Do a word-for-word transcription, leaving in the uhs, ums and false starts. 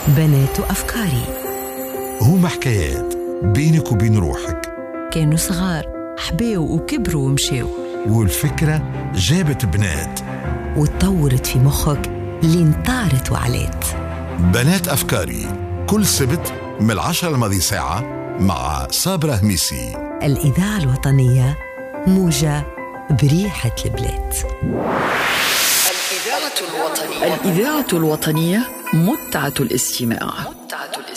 بنات أفكاري. هما حكايات بينك وبين روحك، كانوا صغار حبيوا وكبروا ومشيوا، والفكرة جابت بنات وتطورت في مخك لين طارت وعلات. بنات أفكاري كل سبت من العشرة الماضي ساعة مع صابرة هميسي. الإذاعة الوطنية موجة بريحة البلاد. الإذاعة الوطنية الإذاعة الوطنية متعة الاستماع.